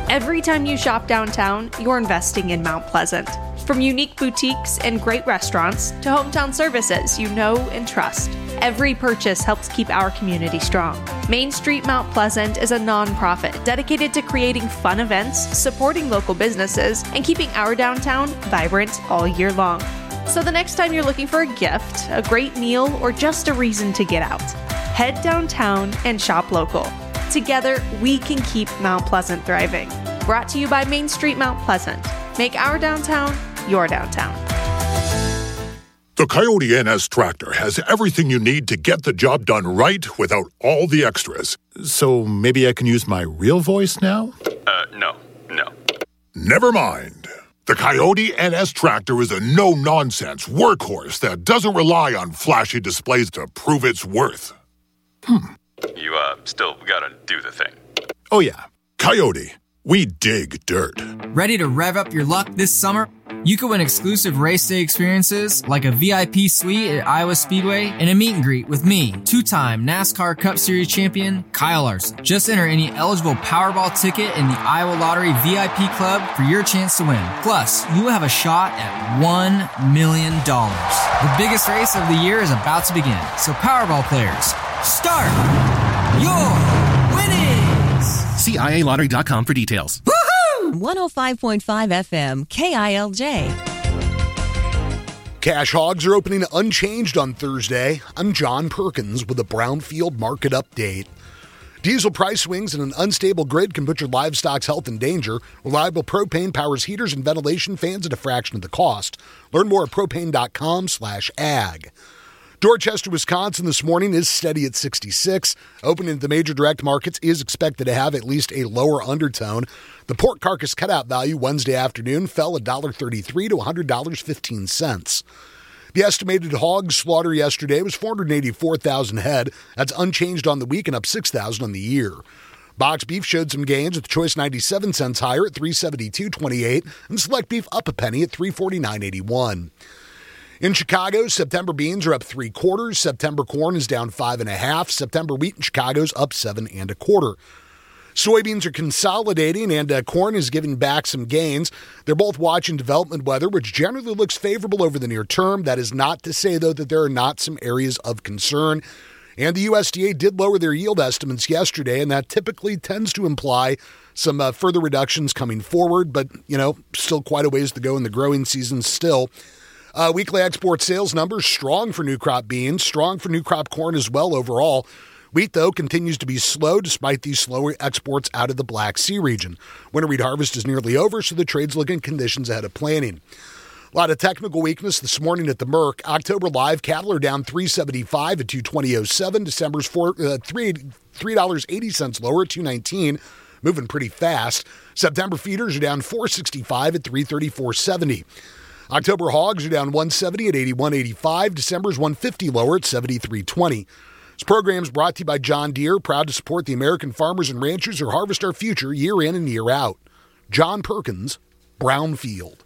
Every time you shop downtown, you're investing in Mount Pleasant. From unique boutiques and great restaurants to hometown services you know and trust, every purchase helps keep our community strong. Main Street Mount Pleasant is a nonprofit dedicated to creating fun events, supporting local businesses, and keeping our downtown vibrant all year long. So the next time you're looking for a gift, a great meal, or just a reason to get out, head downtown and shop local. Together, we can keep Mount Pleasant thriving. Brought to you by Main Street Mount Pleasant. Make our downtown your downtown. The Coyote NS tractor has everything you need to get the job done right without all the extras. So maybe I can use my real voice now? No. Never mind. The Coyote NS tractor is a no-nonsense workhorse that doesn't rely on flashy displays to prove its worth. You, still gotta do the thing. Oh yeah. Coyote, we dig dirt. Ready to rev up your luck this summer? You could win exclusive race day experiences like a VIP suite at Iowa Speedway and a meet and greet with me, two-time NASCAR Cup Series champion Kyle Larson. Just enter any eligible Powerball ticket in the Iowa Lottery VIP Club for your chance to win. Plus, you will have a shot at $1 million. The biggest race of the year is about to begin, so Powerball players, start your winnings! See IALottery.com for details. 105.5 FM, KILJ. Cash hogs are opening unchanged on Thursday. I'm John Perkins with a Brownfield market update. Diesel price swings in an unstable grid can put your livestock's health in danger. Reliable propane powers heaters and ventilation fans at a fraction of the cost. Learn more at propane.com/ag. Dorchester, Wisconsin this morning is steady at 66. Opening at the major direct markets is expected to have at least a lower undertone. The pork carcass cutout value Wednesday afternoon fell $1.33 to $100.15. The estimated hog slaughter yesterday was 484,000 head. That's unchanged on the week and up 6,000 on the year. Box beef showed some gains with the choice 97 cents higher at $372.28 and select beef up a penny at $349.81. In Chicago, September beans are up 3/4. September corn is down 5.5. September wheat in Chicago's up 7.25. Soybeans are consolidating, and corn is giving back some gains. They're both watching development weather, which generally looks favorable over the near term. That is not to say, though, that there are not some areas of concern. And the USDA did lower their yield estimates yesterday, and that typically tends to imply some further reductions coming forward. But, still quite a ways to go in the growing season still. Weekly export sales numbers strong for new crop beans, strong for new crop corn as well overall. Wheat, though, continues to be slow despite these slower exports out of the Black Sea region. Winter wheat harvest is nearly over, so the trade's looking at conditions ahead of planting. A lot of technical weakness this morning at the Merc. October live cattle are down $3.75 at $220.07. December's $3.80 lower at $219, moving pretty fast. September feeders are down $4.65 at $334.70. October hogs are down $170 at $81.85. December's $150 lower at $73.20. This program is brought to you by John Deere, proud to support the American farmers and ranchers who harvest our future year in and year out. John Perkins, Brownfield.